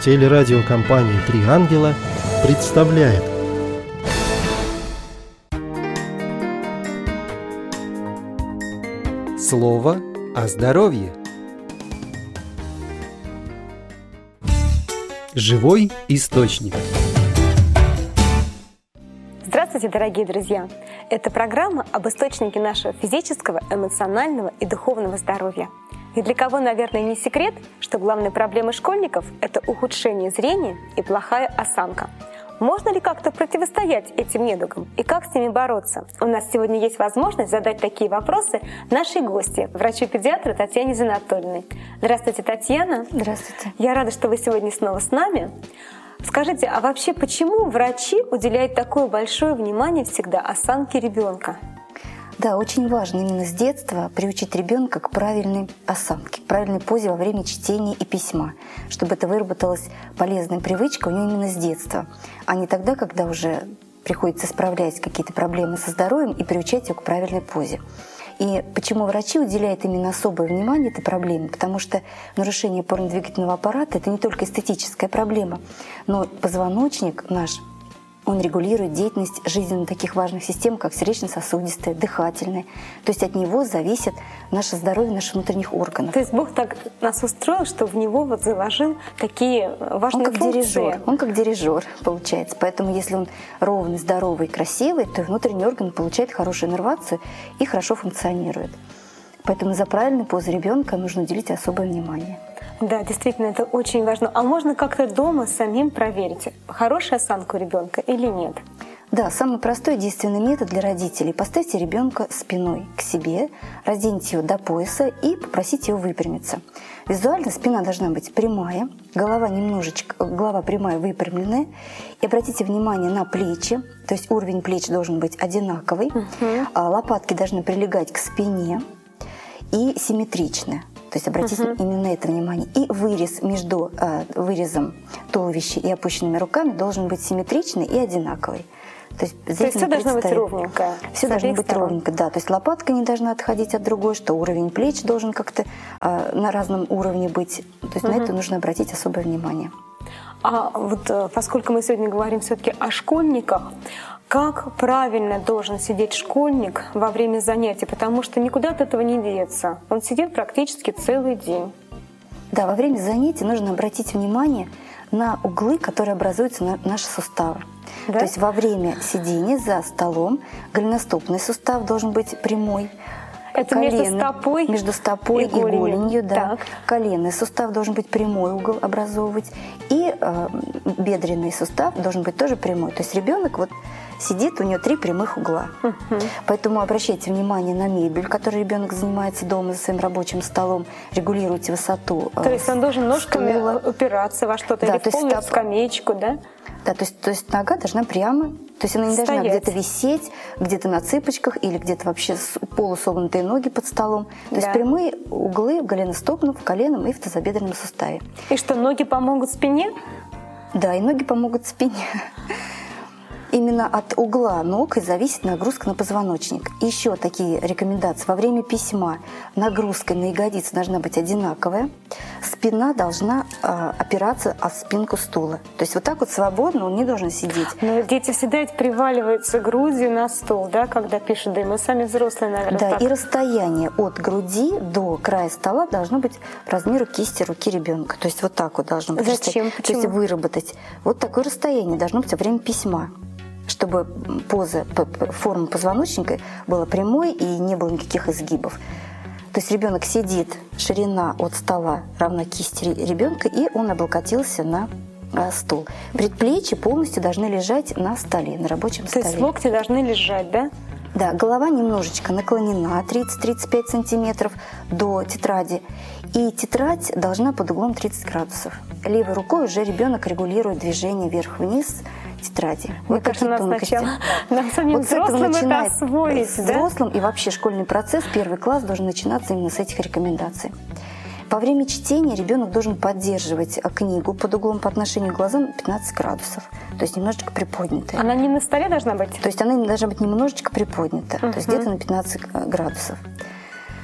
Телерадиокомпания «Три ангела» представляет. Слово о здоровье. Живой источник. Здравствуйте, дорогие друзья! Это программа об источнике нашего физического, эмоционального и духовного здоровья. И для кого, наверное, не секрет, что главной проблемой школьников – это ухудшение зрения и плохая осанка. Можно ли как-то противостоять этим недугам и как с ними бороться? У нас сегодня есть возможность задать такие вопросы нашей гости, врачу-педиатру Татьяне Зинатульной. Здравствуйте, Татьяна. Здравствуйте. Я рада, что вы сегодня снова с нами. Скажите, а вообще почему врачи уделяют такое большое внимание всегда осанке ребенка? Да, очень важно именно с детства приучить ребенка к правильной осанке, к правильной позе во время чтения и письма, чтобы это выработалась полезная привычка у него именно с детства, а не тогда, когда уже приходится исправлять какие-то проблемы со здоровьем и приучать его к правильной позе. И почему врачи уделяют именно особое внимание этой проблеме? Потому что нарушение опорно-двигательного аппарата – это не только эстетическая проблема, но позвоночник наш, он регулирует деятельность жизненно таких важных систем, как сердечно-сосудистая, дыхательная. То есть от него зависит наше здоровье наших внутренних органов. То есть Бог так нас устроил, что в него вот заложил такие важные функции. Он как дирижер получается. Поэтому если он ровный, здоровый, красивый, то внутренний орган получает хорошую иннервацию и хорошо функционирует. Поэтому за правильной позой ребенка нужно уделить особое внимание. Да, действительно, это очень важно. А можно как-то дома самим проверить, хорошая осанка у ребенка или нет? Да, самый простой и действенный метод для родителей. Поставьте ребенка спиной к себе, разденьте его до пояса и попросите его выпрямиться. Визуально спина должна быть прямая, голова прямая, выпрямленная. И обратите внимание на плечи, то есть уровень плеч должен быть одинаковый, лопатки должны прилегать к спине и симметричны. То есть обратите именно на это внимание. И вырез между вырезом туловища и опущенными руками должен быть симметричный и одинаковый. То есть все должно быть ровненько. Все должно быть ровненько, да. То есть лопатка не должна отходить от другой, что уровень плеч должен как-то на разном уровне быть. То есть на это нужно обратить особое внимание. А вот поскольку мы сегодня говорим все-таки о школьниках, как правильно должен сидеть школьник во время занятий? Потому что никуда от этого не деться. Он сидит практически целый день. Да, во время занятий нужно обратить внимание на углы, которые образуются на наши суставы. Да? То есть во время сидения за столом голеностопный сустав должен быть прямой. Это между стопой и голенью, да. Коленный сустав должен быть прямой угол образовывать, и бедренный сустав должен быть тоже прямой. То есть ребенок вот сидит, у него 3 прямых угла. Поэтому обращайте внимание на мебель, которой ребенок занимается дома за своим рабочим столом, регулируйте высоту. То есть он должен ножками упираться во что-то, или в пол, или в скамеечку, да? Да, то есть нога должна прямо, то есть она не должна где-то висеть, где-то на цыпочках или где-то вообще полусогнутые ноги под столом. То есть прямые углы в голеностопном, в коленном и в тазобедренном суставе. И что, ноги помогут спине? Да, и ноги помогут спине. Именно от угла ног и зависит нагрузка на позвоночник. И еще такие рекомендации. Во время письма нагрузка на ягодицы должна быть одинаковая. Спина должна опираться о спинку стула. То есть вот так вот свободно он не должен сидеть. Но дети всегда приваливаются грудью на стол, да, когда пишут. Да и мы сами взрослые, наверное, да, так. И расстояние от груди до края стола должно быть по размеру кисти руки ребенка. То есть вот так вот должно быть. Зачем? То есть выработать. Вот такое расстояние должно быть во время письма, чтобы форма позвоночника была прямой и не было никаких изгибов. То есть ребенок сидит, ширина от стола равна кисти ребенка, и он облокотился на стул. Предплечья полностью должны лежать на столе, на рабочем столе. То есть локти должны лежать, да? Да, голова немножечко наклонена 30-35 сантиметров до тетради. И тетрадь должна под углом 30 градусов. Левой рукой уже ребенок регулирует движение вверх-вниз тетради. Мне кажется, нам самим взрослым это освоить. С взрослым и вообще школьный процесс, первый класс должен начинаться именно с этих рекомендаций. Во время чтения ребенок должен поддерживать книгу под углом по отношению к глазам 15 градусов. То есть немножечко приподнятая. Она не на столе должна быть? То есть она должна быть немножечко приподнята. То есть где-то на 15 градусов.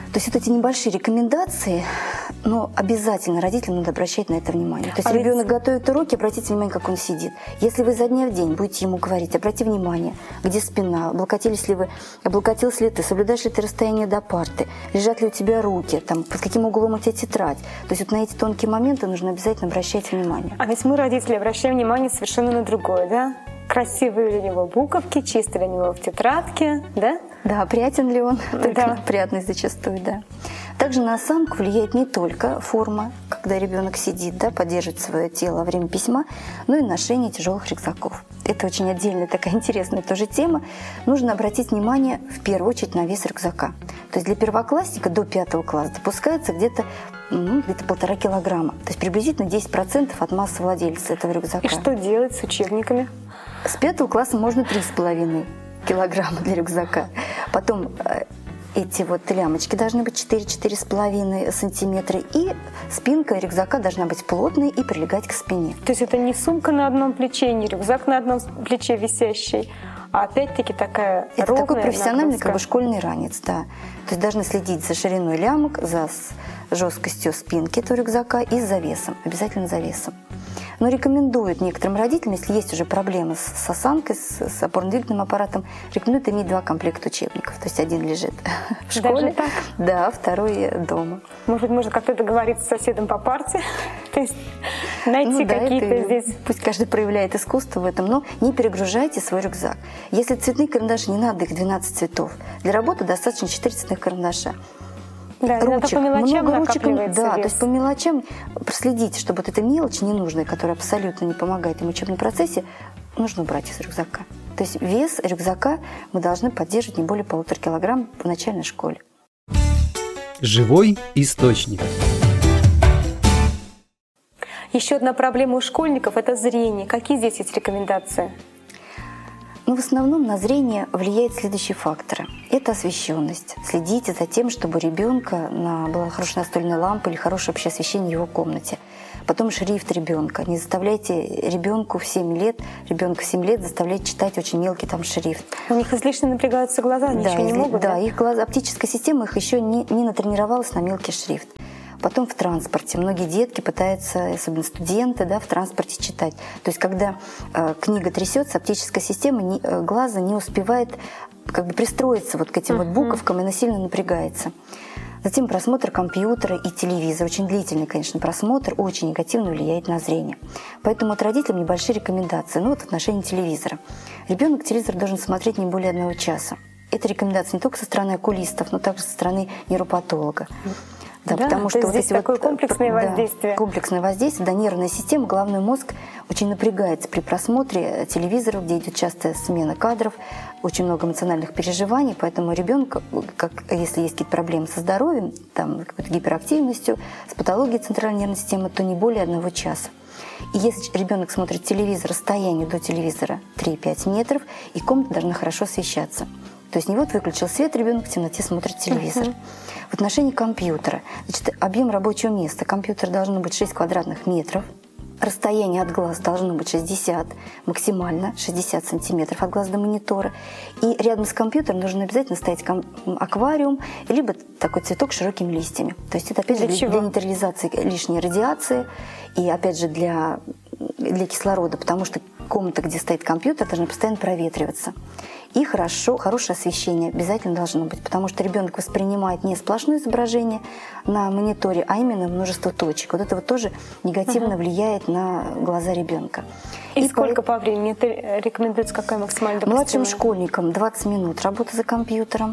То есть вот эти небольшие рекомендации, но обязательно родителям надо обращать на это внимание. То есть ребенок готовит уроки, обратите внимание, как он сидит. Если вы изо дня в день будете ему говорить, обрати внимание, где спина, облокотился ли ты, соблюдаешь ли ты расстояние до парты, лежат ли у тебя руки, там, под каким углом у тебя тетрадь. То есть вот на эти тонкие моменты нужно обязательно обращать внимание. А ведь мы, родители, обращаем внимание совершенно на другое, да? Красивые ли у него буковки, чисто ли у него в тетрадке, да? Да, приятен ли он? Да. Только приятный зачастую, да. Также на осанку влияет не только форма, когда ребенок сидит, да, поддерживает свое тело во время письма, но и ношение тяжелых рюкзаков. Это очень отдельная такая интересная тоже тема. Нужно обратить внимание в первую очередь на вес рюкзака. То есть для первоклассника до 5 класса допускается где-то 1,5 килограмма. То есть приблизительно 10% от массы владельца этого рюкзака. И что делать с учебниками? С 5 класса можно 3,5 килограмма для рюкзака. Потом эти вот лямочки должны быть 4-4,5 сантиметра. И спинка рюкзака должна быть плотной и прилегать к спине. То есть это не сумка на одном плече, не рюкзак на одном плече висящий, а опять-таки такая это ровная такой профессиональный нагрузка. как бы школьный ранец, да. То есть должны следить за шириной лямок, за жесткостью спинки этого рюкзака и за весом, обязательно за весом. Но рекомендуют некоторым родителям, если есть уже проблемы с осанкой, с опорно-двигательным аппаратом, рекомендуют иметь 2 комплекта учебников. То есть один лежит в школе, так? да, второй дома. Может быть, можно как-то договориться с соседом по парте? То есть найти какие-то здесь... Пусть каждый проявляет искусство в этом, но не перегружайте свой рюкзак. Если цветные карандаши, не надо их 12 цветов. Для работы достаточно 4 цветных карандаша. Да, Ручек, по мелочам много ручек, накапливается да, вес. то есть по мелочам проследите, чтобы вот эта мелочь ненужная, которая абсолютно не помогает им в учебном процессе, нужно убрать из рюкзака. То есть вес рюкзака мы должны поддерживать не более 1,5 килограмм в начальной школе. Живой источник. Еще одна проблема у школьников – это зрение. Какие здесь есть рекомендации? Но в основном на зрение влияют следующие факторы. Это освещенность. Следите за тем, чтобы у ребенка была хорошая настольная лампа или хорошее общее освещение в его комнате. Потом шрифт ребенка. Не заставляйте ребенка в 7 лет заставлять читать очень мелкий там шрифт. У них излишне напрягаются глаза, они ничего не могут. Да, их оптическая система их еще не натренировалась на мелкий шрифт. Потом в транспорте. Многие детки пытаются, особенно студенты, да, в транспорте читать. То есть когда книга трясется, оптическая система глаза не успевает как бы пристроиться вот к этим вот буковкам, и она сильно напрягается. Затем просмотр компьютера и телевизора. Очень длительный, конечно, просмотр очень негативно влияет на зрение. Поэтому от родителям небольшие рекомендации. Ну вот в отношении телевизора. Ребенок телевизор должен смотреть не более 1 часа. Это рекомендация не только со стороны окулистов, но также со стороны нейропатолога. Да, потому что здесь такое комплексное воздействие. Комплексное воздействие, да, нервная система, головной мозг очень напрягается при просмотре телевизора, где идет частая смена кадров, очень много эмоциональных переживаний, поэтому ребенка, если есть какие-то проблемы со здоровьем, там, какой-то гиперактивностью, с патологией центральной нервной системы, то не более 1 часа. И если ребенок смотрит телевизор, расстояние до телевизора 3-5 метров, и комната должна хорошо освещаться. То есть не вот выключил свет, ребенок в темноте смотрит телевизор. В отношении компьютера. Значит, объем рабочего места. Компьютер должен быть 6 квадратных метров. Расстояние от глаз должно быть 60, максимально 60 сантиметров от глаз до монитора. И рядом с компьютером нужно обязательно ставить аквариум, либо такой цветок с широкими листьями. То есть это опять же для нейтрализации лишней радиации и опять же для кислорода, потому что комната, где стоит компьютер, должна постоянно проветриваться. И хорошее освещение обязательно должно быть, потому что ребенок воспринимает не сплошное изображение на мониторе, а именно множество точек. Вот это вот тоже негативно влияет на глаза ребенка. И сколько по времени? Это рекомендуется какая максимально допустимая? Младшим школьникам 20 минут работы за компьютером.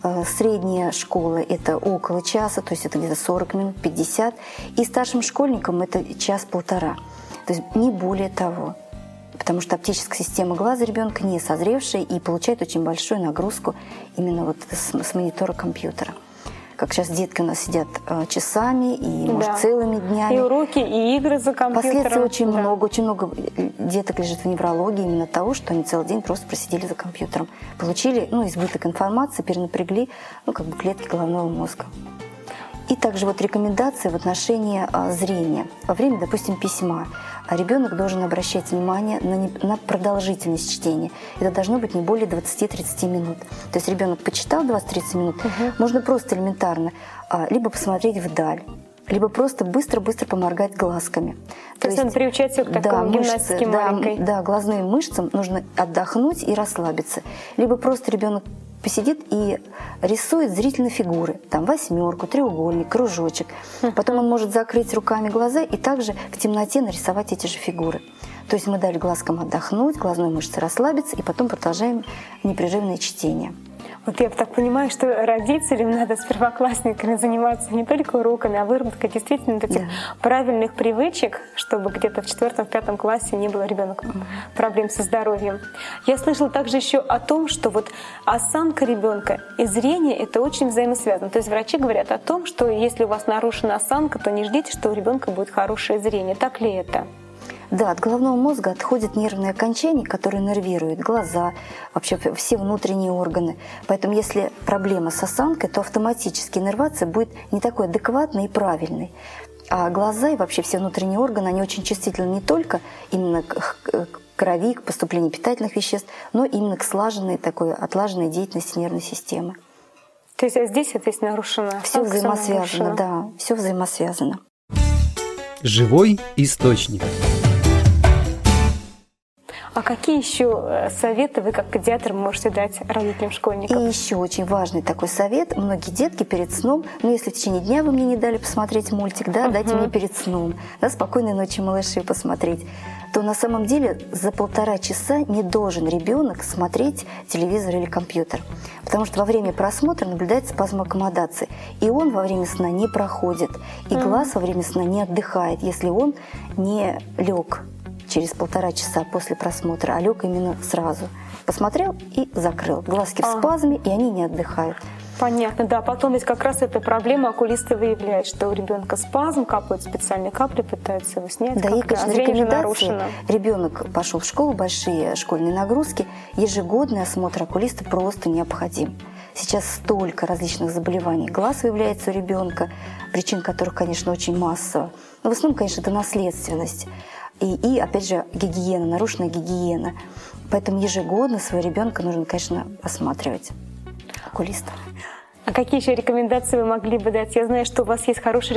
Средняя школа – это около часа, то есть это где-то 40 минут, 50. И старшим школьникам это час-полтора. То есть не более того. Потому что оптическая система глаза ребенка не созревшая и получает очень большую нагрузку именно вот с монитора компьютера. Как сейчас детки у нас сидят часами и, может, целыми днями. И уроки, и игры за компьютером. Последствий очень много деток лежит в неврологии именно того, что они целый день просто просидели за компьютером. Получили избыток информации, перенапрягли клетки головного мозга. И также вот рекомендации в отношении зрения. Во время, допустим, письма ребенок должен обращать внимание на продолжительность чтения. Это должно быть не более 20-30 минут. То есть ребенок почитал 20-30 минут, можно просто элементарно либо посмотреть вдаль, либо просто быстро-быстро поморгать глазками. То есть надо приучать его к такой гимнастике маленькой. Да, глазным мышцам нужно отдохнуть и расслабиться. Либо просто ребенок посидит и рисует зрительные фигуры. Там восьмерку, треугольник, кружочек. Потом он может закрыть руками глаза и также в темноте нарисовать эти же фигуры. То есть мы дали глазкам отдохнуть, глазной мышце расслабиться, и потом продолжаем непрерывное чтение. Вот я так понимаю, что родителям надо с первоклассниками заниматься не только уроками, а выработкой действительно этих правильных привычек, чтобы где-то в 4-5 классе не было ребенка проблем со здоровьем. Я слышала также еще о том, что вот осанка ребенка и зрение — это очень взаимосвязано. То есть врачи говорят о том, что если у вас нарушена осанка, то не ждите, что у ребенка будет хорошее зрение. Так ли это? Да, от головного мозга отходят нервные окончания, которые нервируют глаза, вообще все внутренние органы. Поэтому если проблема с осанкой, то автоматически иннервация будет не такой адекватной и правильной. А глаза и вообще все внутренние органы, они очень чувствительны не только именно к крови, к поступлению питательных веществ, но именно к слаженной, такой отлаженной деятельности нервной системы. То есть здесь нарушено? Все взаимосвязано, да, все взаимосвязано. Живой источник. А какие еще советы вы, как педиатр, можете дать родителям школьников? И еще очень важный такой совет. Многие детки перед сном, если в течение дня вы мне не дали посмотреть мультик, дайте мне перед сном, «Спокойной ночи, малыши» посмотреть, то на самом деле за 1,5 часа не должен ребенок смотреть телевизор или компьютер. Потому что во время просмотра наблюдается спазм аккомодации. И он во время сна не проходит. И глаз во время сна не отдыхает, если он не лег через 1,5 часа после просмотра, а лег именно сразу. Посмотрел и закрыл. Глазки в спазме, и они не отдыхают. Понятно, да. Потом ведь как раз эта проблема окулисты выявляют, что у ребенка спазм, капают специальные капли, пытаются его снять. Да, и, конечно, рекомендация. Нарушено. Ребенок пошел в школу, большие школьные нагрузки, ежегодный осмотр окулиста просто необходим. Сейчас столько различных заболеваний глаз выявляется у ребенка, причин которых, конечно, очень массово. Но в основном, конечно, это наследственность. И опять же, гигиена, нарушенная гигиена. Поэтому ежегодно своего ребенка нужно, конечно, осматривать окулиста. А какие еще рекомендации вы могли бы дать? Я знаю, что у вас есть хорошие